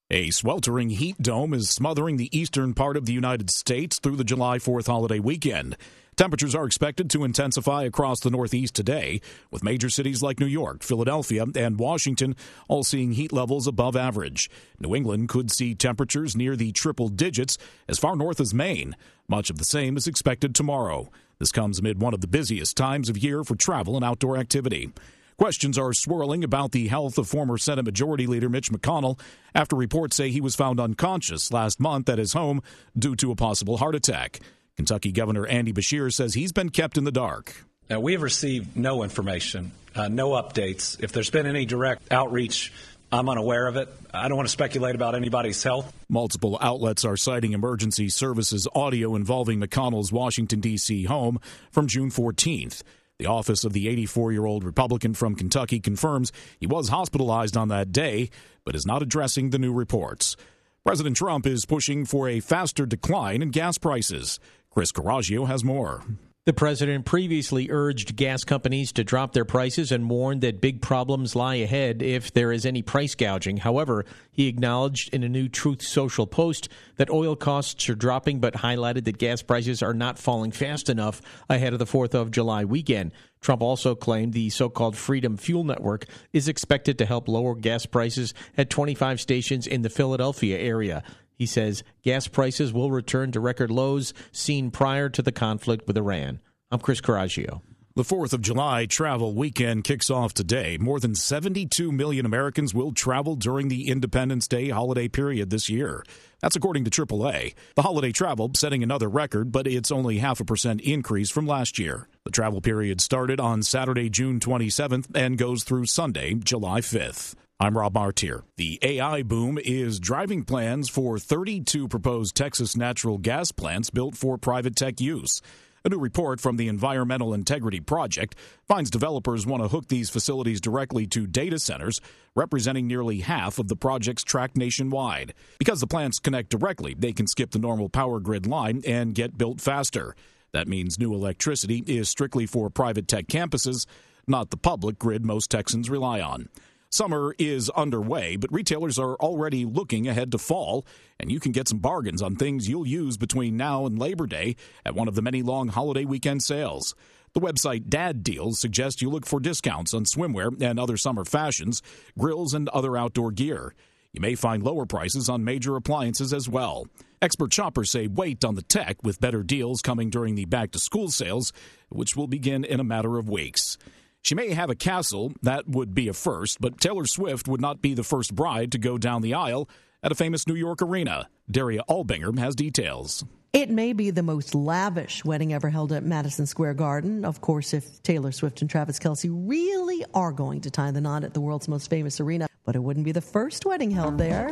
A sweltering heat dome is smothering the eastern part of the United States through the July 4th holiday weekend. Temperatures are expected to intensify across the Northeast today, with major cities like New York, Philadelphia, and Washington all seeing heat levels above average. New England could see temperatures near the triple digits as far north as Maine. Much of the same is expected tomorrow. This comes amid one of the busiest times of year for travel and outdoor activity. Questions are swirling about the health of former Senate Majority Leader Mitch McConnell after reports say he was found unconscious last month at his home due to a possible heart attack. Kentucky Governor Andy Beshear says he's been kept in the dark. Now, we have received no information, no updates. If there's been any direct outreach, I'm unaware of it. I don't want to speculate about anybody's health. Multiple outlets are citing emergency services audio involving McConnell's Washington, D.C. home from June 14th. The office of the 84-year-old Republican from Kentucky confirms he was hospitalized on that day, but is not addressing the new reports. President Trump is pushing for a faster decline in gas prices. Chris Coraggio has more. The president previously urged gas companies to drop their prices and warned that big problems lie ahead if there is any price gouging. However, he acknowledged in a new Truth Social post that oil costs are dropping, but highlighted that gas prices are not falling fast enough ahead of the 4th of July weekend. Trump also claimed the so-called Freedom Fuel Network is expected to help lower gas prices at 25 stations in the Philadelphia area. He says gas prices will return to record lows seen prior to the conflict with Iran. I'm Chris Coraggio. The 4th of July travel weekend kicks off today. More than 72 million Americans will travel during the Independence Day holiday period this year. That's according to AAA. The holiday travel setting another record, but it's only 0.5% increase from last year. The travel period started on Saturday, June 27th and goes through Sunday, July 5th. I'm Rob Martier. The AI boom is driving plans for 32 proposed Texas natural gas plants built for private tech use. A new report from the Environmental Integrity Project finds developers want to hook these facilities directly to data centers, representing nearly half of the projects tracked nationwide. Because the plants connect directly, they can skip the normal power grid line and get built faster. That means new electricity is strictly for private tech campuses, not the public grid most Texans rely on. Summer is underway, but retailers are already looking ahead to fall, and you can get some bargains on things you'll use between now and Labor Day at one of the many long holiday weekend sales. The website Dad Deals suggests you look for discounts on swimwear and other summer fashions, grills, and other outdoor gear. You may find lower prices on major appliances as well. Expert shoppers say wait on the tech with better deals coming during the back-to-school sales, which will begin in a matter of weeks. She may have a castle, that would be a first, but Taylor Swift would not be the first bride to go down the aisle at a famous New York arena. Daria Albinger has details. It may be the most lavish wedding ever held at Madison Square Garden. Of course, if Taylor Swift and Travis Kelce really are going to tie the knot at the world's most famous arena, but it wouldn't be the first wedding held there.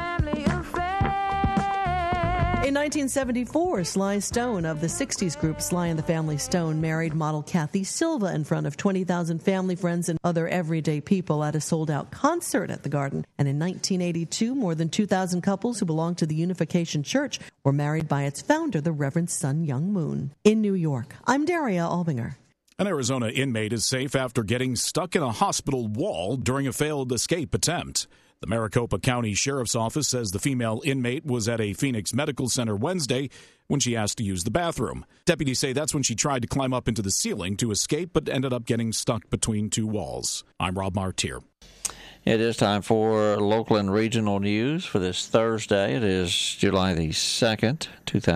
In 1974, Sly Stone of the 60s group Sly and the Family Stone married model Kathy Silva in front of 20,000 family friends and other everyday people at a sold-out concert at the Garden. And in 1982, more than 2,000 couples who belonged to the Unification Church were married by its founder, the Reverend Sun Young Moon. In New York, I'm Daria Albinger. An Arizona inmate is safe after getting stuck in a hospital wall during a failed escape attempt. The Maricopa County Sheriff's Office says the female inmate was at a Phoenix Medical Center Wednesday when she asked to use the bathroom. Deputies say that's when she tried to climb up into the ceiling to escape, but ended up getting stuck between two walls. I'm Rob Martier. It is time for local and regional news for this Thursday. It is July the 2nd,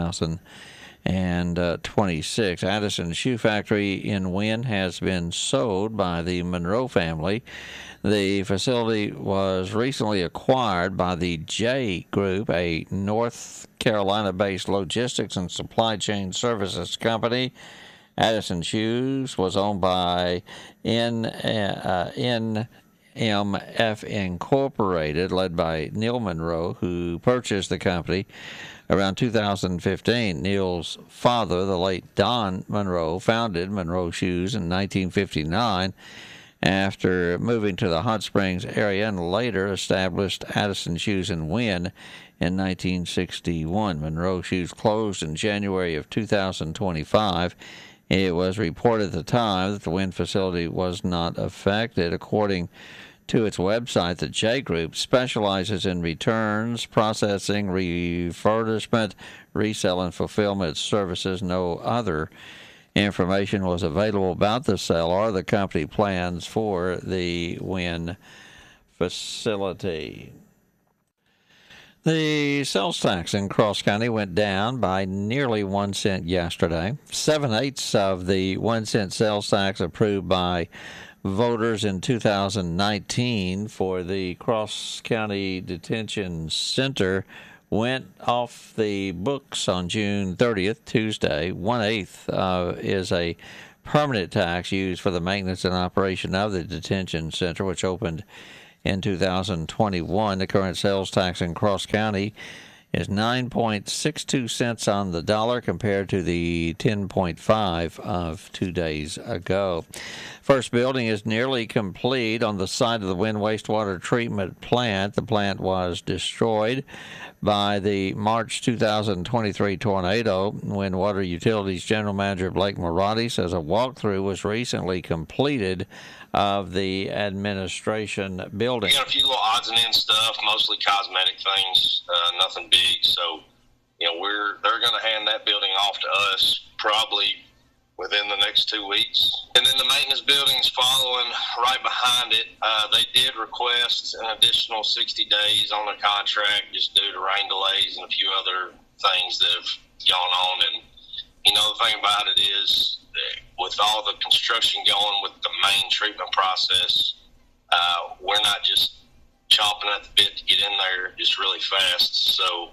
2026. Addison Shoe Factory in Wynne has been sold by the Monroe family. The facility was recently acquired by the J Group, a North Carolina-based logistics and supply chain services company. Addison Shoes was owned by NMF Incorporated, led by Neil Monroe, who purchased the company around 2015. Neil's father, the late Don Monroe, founded Monroe Shoes in 1959 after moving to the Hot Springs area, and later established Addison Shoes in Wynne in 1961. Monroe Shoes closed in January of 2025. It was reported at the time that the Wynne facility was not affected. According to its website that J Group specializes in returns, processing, refurbishment, resale, and fulfillment services. No other information was available about the sale or the company plans for the Wynne facility. The sales tax in Cross County went down by nearly 1 cent yesterday. 7/8 of the 1 cent sales tax approved by voters in 2019 for the Cross County Detention Center went off the books on June 30th, Tuesday. 1/8 is a permanent tax used for the maintenance and operation of the detention center, which opened in 2021. The current sales tax in Cross County is 9.62 cents on the dollar compared to the 10.5 of 2 days ago. First building is nearly complete on the site of the Wynne wastewater treatment plant. The plant was destroyed by the March 2023 tornado. Wynne Water Utilities General Manager Blake Marotti says a walkthrough was recently completed of the administration building. We got a few little odds and ends stuff, mostly cosmetic things, nothing big. So, they're going to hand that building off to us probably within the next 2 weeks. And then the maintenance building's following right behind it. They did request an additional 60 days on their contract just due to rain delays and a few other things that have gone on. And, the thing about it is, with all the construction going with the main treatment process, we're not just chomping at the bit to get in there just really fast. So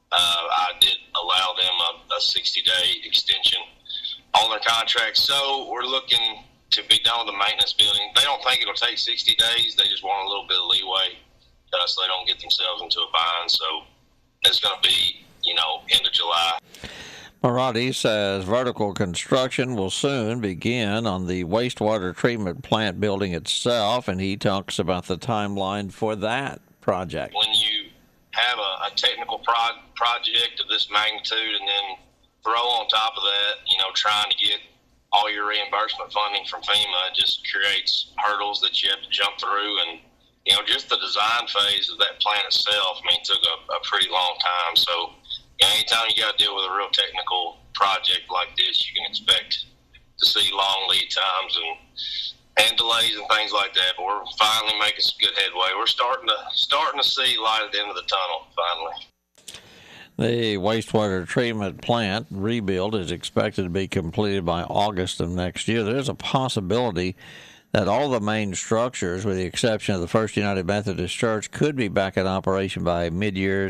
I did allow them a 60-day extension on their contract. So we're looking to be done with the maintenance building. They don't think it'll take 60 days. They just want a little bit of leeway so they don't get themselves into a bind. So it's going to be, end of July. Marotti says vertical construction will soon begin on the wastewater treatment plant building itself, and he talks about the timeline for that project. When you have a technical project of this magnitude and then throw on top of that, trying to get all your reimbursement funding from FEMA, it just creates hurdles that you have to jump through. And, just the design phase of that plant itself, took a pretty long time. So, anytime you got to deal with a real technical project like this, you can expect to see long lead times and delays and things like that. But we're finally making some good headway. We're starting to see light at the end of the tunnel, finally. The wastewater treatment plant rebuild is expected to be completed by August of next year. There's a possibility that all the main structures, with the exception of the First United Methodist Church, could be back in operation by mid-year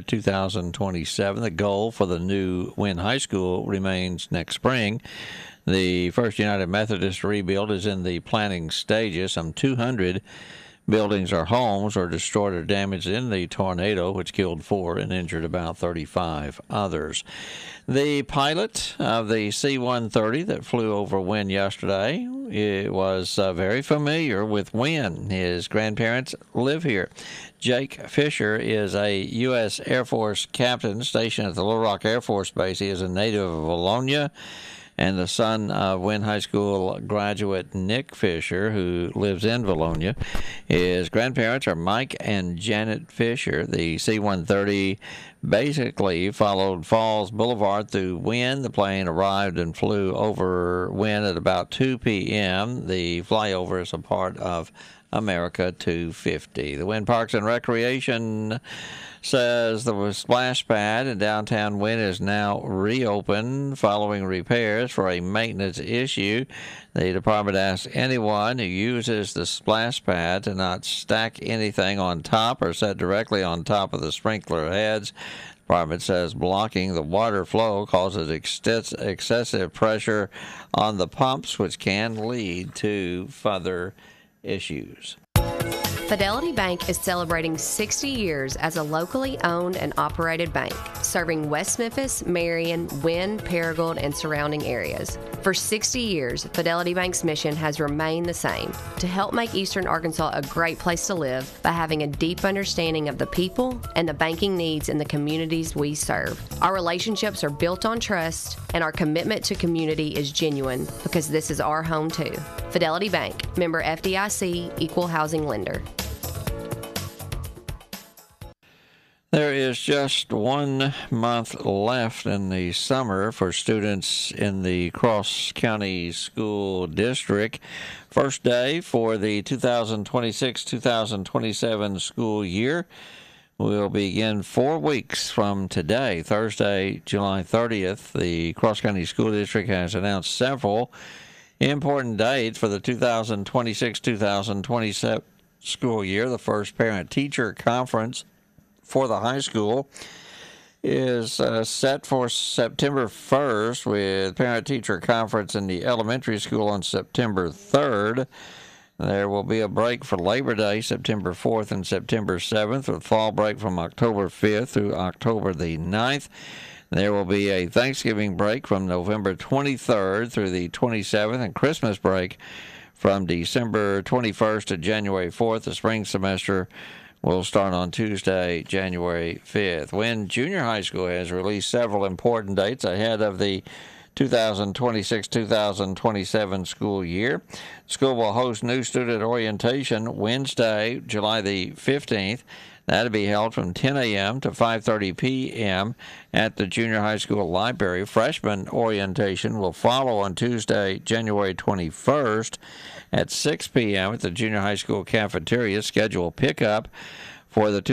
2027. The goal for the new Wynne High School remains next spring. The First United Methodist rebuild is in the planning stages. Some 200 buildings or homes were destroyed or damaged in the tornado, which killed 4 and injured about 35 others. The pilot of the C-130 that flew over Wynne yesterday was very familiar with Wynne. His grandparents live here. Jake Fisher is a U.S. Air Force captain stationed at the Little Rock Air Force Base. He is a native of Bologna and the son of Wynne High School graduate Nick Fisher, who lives in Bologna. His grandparents are Mike and Janet Fisher. The C-130 basically followed Falls Boulevard through Wynne. The plane arrived and flew over Wynne at about 2 p.m. The flyover is a part of America 250. The Wynne Parks and Recreation says the splash pad in downtown Wynne is now reopened following repairs for a maintenance issue. The department asks anyone who uses the splash pad to not stack anything on top or set directly on top of the sprinkler heads. The department says blocking the water flow causes excessive pressure on the pumps, which can lead to further issues. Fidelity Bank is celebrating 60 years as a locally owned and operated bank, serving West Memphis, Marion, Wynne, Paragould, and surrounding areas. For 60 years, Fidelity Bank's mission has remained the same, to help make Eastern Arkansas a great place to live by having a deep understanding of the people and the banking needs in the communities we serve. Our relationships are built on trust, and our commitment to community is genuine because this is our home too. Fidelity Bank, member FDIC, equal housing lender. There is just 1 month left in the summer for students in the Cross County School District. First day for the 2026-2027 school year will begin 4 weeks from today, Thursday, July 30th. The Cross County School District has announced several important dates for the 2026-2027 school year. The first parent-teacher conference for the high school is set for September 1st, with parent-teacher conference in the elementary school on September 3rd. There will be a break for Labor Day, September 4th and September 7th, with fall break from October 5th through October the 9th. There will be a Thanksgiving break from November 23rd through the 27th, and Christmas break from December 21st to January 4th. The spring semester will start on Tuesday, January 5th. Wynne Junior High School has released several important dates ahead of the 2026-2027 school year. School will host new student orientation Wednesday, July the 15th. That'll be held from 10 a.m. to 5:30 p.m. at the Junior High School Library. Freshman orientation will follow on Tuesday, January 21st at 6 p.m. at the Junior High School cafeteria. Schedule pickup for the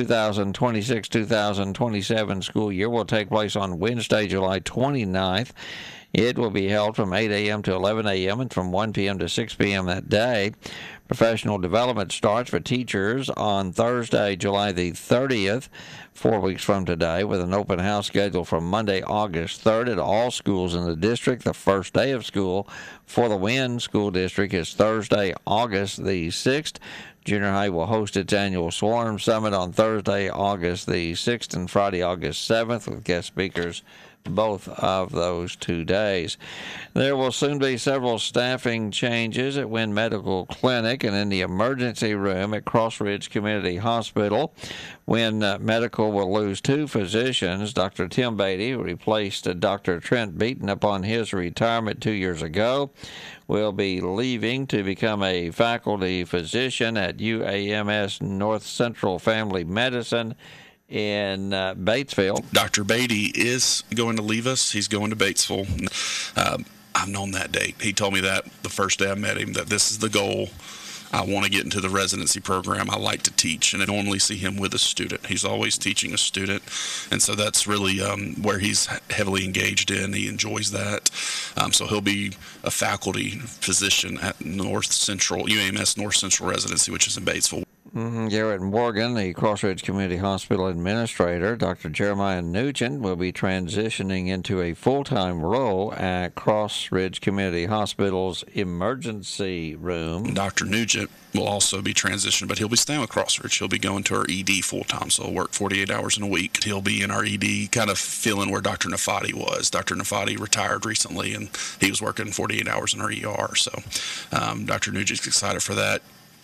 2026-2027 school year will take place on Wednesday, July 29th. It will be held from 8 a.m. to 11 a.m. and from 1 p.m. to 6 p.m. that day. Professional development starts for teachers on Thursday, July the 30th, 4 weeks from today, with an open house scheduled from Monday, August 3rd at all schools in the district. The first day of school for the Wynne School District is Thursday, August the 6th. Junior High will host its annual Swarm Summit on Thursday, August the 6th and Friday, August 7th, with guest speakers both of those 2 days. There will soon be several staffing changes at Wynne Medical Clinic and in the emergency room at Cross Ridge Community Hospital. Wynne Medical will lose 2 physicians. Dr. Tim Beatty, who replaced Dr. Trent Beaton upon his retirement 2 years ago, will be leaving to become a faculty physician at UAMS North Central Family Medicine in Batesville. Dr. Beatty is going to leave us. He's going to Batesville. I've known that date. He told me that the first day I met him, that this is the goal. I want to get into the residency program. I like to teach, and I normally see him with a student. He's always teaching a student, and so that's really where he's heavily engaged in. He enjoys that. So he'll be a faculty physician at UAMS North Central Residency, which is in Batesville. Garrett Morgan, the Cross Ridge Community Hospital Administrator. Dr. Jeremiah Nugent will be transitioning into a full-time role at Cross Ridge Community Hospital's emergency room. Dr. Nugent will also be transitioned, but he'll be staying with Cross Ridge. He'll be going to our ED full-time, so he'll work 48 hours in a week. He'll be in our ED, kind of filling where Dr. Nafati was. Dr. Nafati retired recently, and he was working 48 hours in our ER, so Dr. Nugent's excited for that.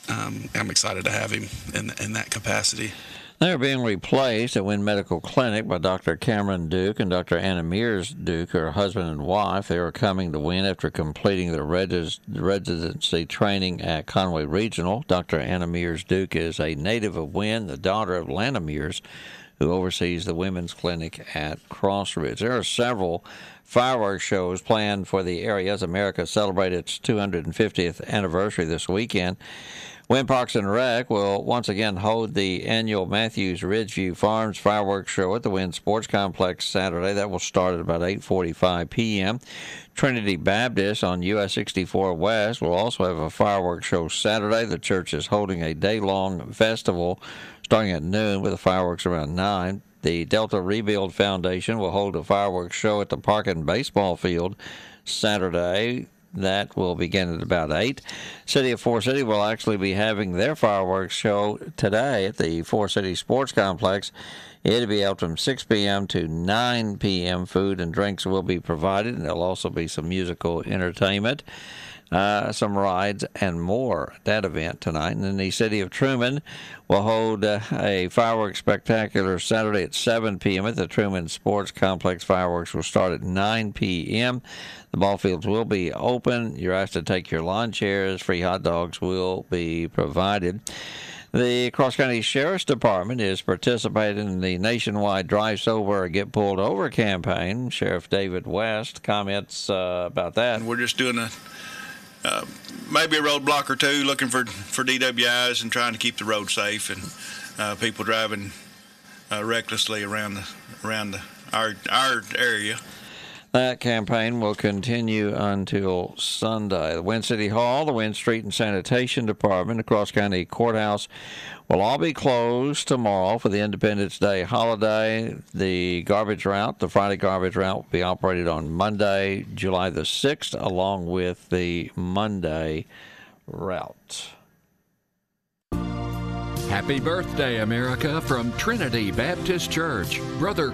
I'm excited to have him in that capacity. They're being replaced at Wynne Medical Clinic by Dr. Cameron Duke and Dr. Anna Mears Duke, her husband and wife. They are coming to Wynne after completing their residency training at Conway Regional. Dr. Anna Mears Duke is a native of Wynne, the daughter of Lana Mears, who oversees the women's clinic at Cross Ridge. There are several fireworks shows planned for the area as America celebrates its 250th anniversary this weekend. Wynne Parks and Rec will once again hold the annual Matthews Ridgeview Farms fireworks show at the Wynne Sports Complex Saturday. That will start at about 8:45 p.m. Trinity Baptist on US 64 West will also have a fireworks show Saturday. The church is holding a day-long festival starting at noon with the fireworks around 9. The Delta Rebuild Foundation will hold a fireworks show at the Park and Baseball Field Saturday. That will begin at about 8. City of Forest City will actually be having their fireworks show today at the Forest City Sports Complex. It'll be out from 6 p.m. to 9 p.m. Food and drinks will be provided, and there'll also be some musical entertainment, some rides, and more at that event tonight. And then the City of Truman will hold a fireworks spectacular Saturday at 7 p.m. at the Truman Sports Complex. Fireworks will start at 9 p.m. The ball fields will be open. You're asked to take your lawn chairs. Free hot dogs will be provided. The Cross County Sheriff's Department is participating in the nationwide Drive Sober or Get Pulled Over campaign. Sheriff David West comments about that. We're just doing maybe a roadblock or two, looking for DWIs and trying to keep the road safe and people driving recklessly around our area. That campaign will continue until Sunday. The Wayne City Hall, the Wayne Street and Sanitation Department, the Cross County Courthouse will all be closed tomorrow for the Independence Day holiday. The garbage route, the Friday garbage route, will be operated on Monday, July the 6th, along with the Monday route. Happy birthday, America, from Trinity Baptist Church. Brother